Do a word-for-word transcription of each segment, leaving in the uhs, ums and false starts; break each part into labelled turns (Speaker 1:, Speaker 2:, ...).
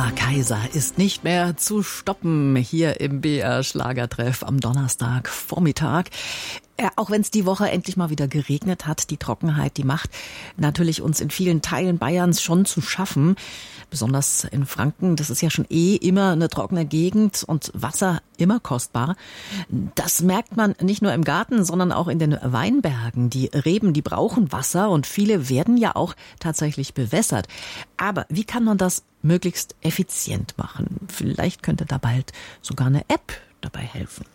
Speaker 1: Barbara Kaiser ist nicht mehr zu stoppen hier im B R Schlagertreff am Donnerstagvormittag. Ja, auch wenn es die Woche endlich mal wieder geregnet hat, die Trockenheit, die macht natürlich uns in vielen Teilen Bayerns schon zu schaffen. Besonders in Franken, das ist ja schon eh immer eine trockene Gegend und Wasser immer kostbar. Das merkt man nicht nur im Garten, sondern auch in den Weinbergen. Die Reben, die brauchen Wasser und viele werden ja auch tatsächlich bewässert. Aber wie kann man das möglichst effizient machen? Vielleicht könnte da bald sogar eine App dabei helfen.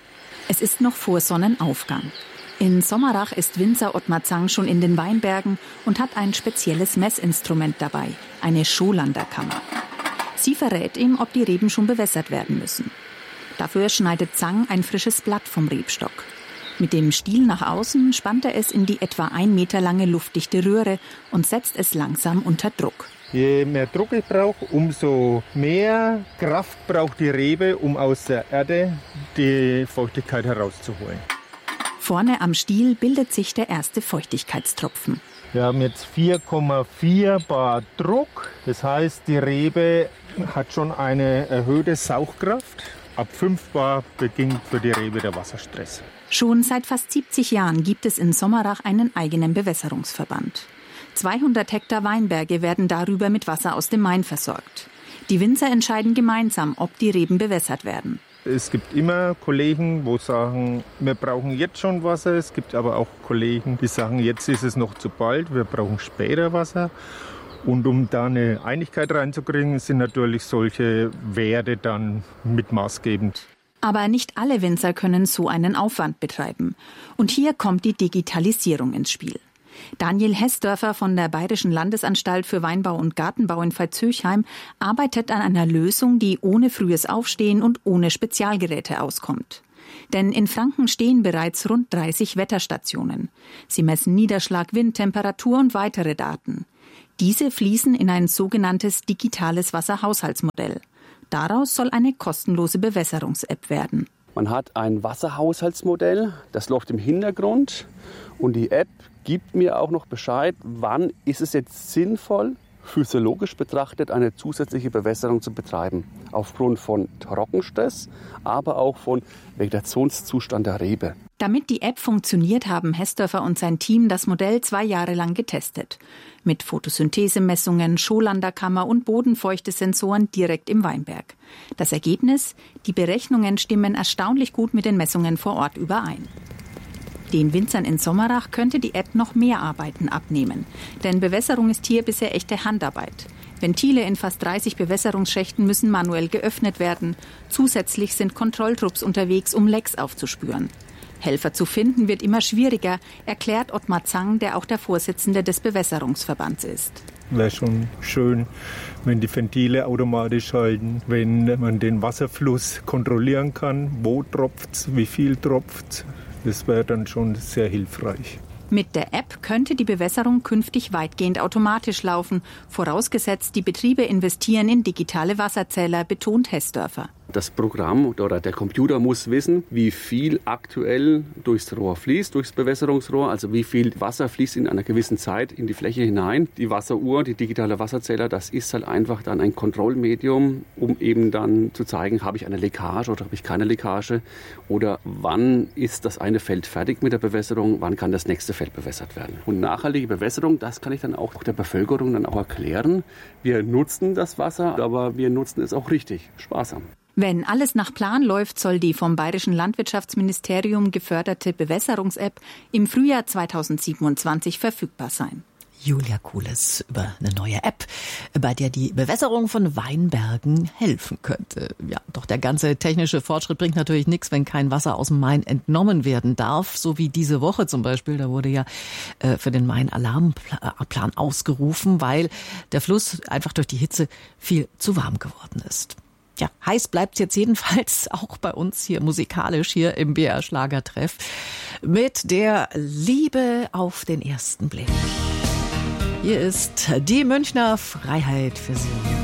Speaker 2: Es ist noch vor Sonnenaufgang. In Sommerach ist Winzer Ottmar Zang schon in den Weinbergen und hat ein spezielles Messinstrument dabei, eine Scholanderkammer. Sie verrät ihm, ob die Reben schon bewässert werden müssen. Dafür schneidet Zang ein frisches Blatt vom Rebstock. Mit dem Stiel nach außen spannt er es in die etwa ein Meter lange luftdichte Röhre und setzt es langsam unter Druck.
Speaker 3: Je mehr Druck ich brauche, umso mehr Kraft braucht die Rebe, um aus der Erde die Feuchtigkeit herauszuholen.
Speaker 2: Vorne am Stiel bildet sich der erste Feuchtigkeitstropfen.
Speaker 3: Wir haben jetzt vier Komma vier Bar Druck. Das heißt, die Rebe hat schon eine erhöhte Saugkraft. Ab fünf Bar beginnt für die Rebe der Wasserstress.
Speaker 2: Schon seit fast siebzig Jahren gibt es in Sommerach einen eigenen Bewässerungsverband. zweihundert Hektar Weinberge werden darüber mit Wasser aus dem Main versorgt. Die Winzer entscheiden gemeinsam, ob die Reben bewässert werden.
Speaker 3: Es gibt immer Kollegen, die sagen, wir brauchen jetzt schon Wasser. Es gibt aber auch Kollegen, die sagen, jetzt ist es noch zu bald, wir brauchen später Wasser. Und um da eine Einigkeit reinzukriegen, sind natürlich solche Werte dann mit maßgebend.
Speaker 2: Aber nicht alle Winzer können so einen Aufwand betreiben. Und hier kommt die Digitalisierung ins Spiel. Daniel Hessdörfer von der Bayerischen Landesanstalt für Weinbau und Gartenbau in Veitshöchheim arbeitet an einer Lösung, die ohne frühes Aufstehen und ohne Spezialgeräte auskommt. Denn in Franken stehen bereits rund dreißig Wetterstationen. Sie messen Niederschlag, Wind, Temperatur und weitere Daten. Diese fließen in ein sogenanntes digitales Wasserhaushaltsmodell. Daraus soll eine kostenlose Bewässerungs-App werden.
Speaker 4: Man hat ein Wasserhaushaltsmodell, das läuft im Hintergrund und die App gibt mir auch noch Bescheid, wann ist es jetzt sinnvoll, physiologisch betrachtet eine zusätzliche Bewässerung zu betreiben. Aufgrund von Trockenstress, aber auch von Vegetationszustand der Rebe.
Speaker 2: Damit die App funktioniert, haben Hessdörfer und sein Team das Modell zwei Jahre lang getestet. Mit Photosynthesemessungen, Scholanderkammer und Bodenfeuchtesensoren direkt im Weinberg. Das Ergebnis? Die Berechnungen stimmen erstaunlich gut mit den Messungen vor Ort überein. Den Winzern in Sommerach könnte die App noch mehr Arbeiten abnehmen. Denn Bewässerung ist hier bisher echte Handarbeit. Ventile in fast dreißig Bewässerungsschächten müssen manuell geöffnet werden. Zusätzlich sind Kontrolltrupps unterwegs, um Lecks aufzuspüren. Helfer zu finden wird immer schwieriger, erklärt Ottmar Zang, der auch der Vorsitzende des Bewässerungsverbands ist.
Speaker 3: Wäre schon schön, wenn die Ventile automatisch halten, wenn man den Wasserfluss kontrollieren kann, wo tropft's, wie viel tropft's. Das wäre dann schon sehr hilfreich.
Speaker 2: Mit der App könnte die Bewässerung künftig weitgehend automatisch laufen, vorausgesetzt die Betriebe investieren in digitale Wasserzähler, betont Hessdörfer.
Speaker 4: Das Programm oder der Computer muss wissen, wie viel aktuell durchs Rohr fließt, durchs Bewässerungsrohr, also wie viel Wasser fließt in einer gewissen Zeit in die Fläche hinein. Die Wasseruhr, die digitale Wasserzähler, das ist halt einfach dann ein Kontrollmedium, um eben dann zu zeigen, habe ich eine Leckage oder habe ich keine Leckage oder wann ist das eine Feld fertig mit der Bewässerung, wann kann das nächste Feld bewässert werden. Und nachhaltige Bewässerung, das kann ich dann auch der Bevölkerung dann auch erklären. Wir nutzen das Wasser, aber wir nutzen es auch richtig, sparsam.
Speaker 2: Wenn alles nach Plan läuft, soll die vom Bayerischen Landwirtschaftsministerium geförderte Bewässerungs-App im Frühjahr zweitausendsiebenundzwanzig verfügbar sein.
Speaker 1: Julia Kules über eine neue App, bei der die Bewässerung von Weinbergen helfen könnte. Ja, doch der ganze technische Fortschritt bringt natürlich nichts, wenn kein Wasser aus dem Main entnommen werden darf. So wie diese Woche zum Beispiel, da wurde ja äh, für den Main Alarmplan ausgerufen, weil der Fluss einfach durch die Hitze viel zu warm geworden ist. Ja, heiß bleibt's jetzt jedenfalls auch bei uns hier musikalisch hier im B R Schlagertreff mit der Liebe auf den ersten Blick. Hier ist die Münchner Freiheit für Sie.